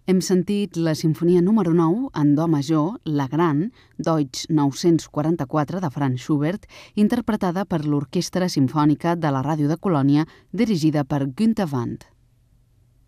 Hem sentit la sinfonia número 9 en do major, La Gran, Deutsch 944 de Franz Schubert, interpretada per l'Orquestra Simfònica de la Ràdio de Colònia, dirigida per Günther Wandt.